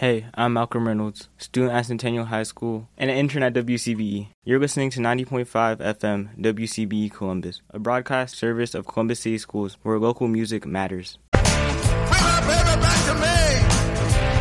Hey, I'm Malcolm Reynolds, student at Centennial High School and an intern at WCBE. You're listening to 90.5 FM WCBE Columbus, a broadcast service of Columbus City Schools where local music matters. Bring my baby back to me.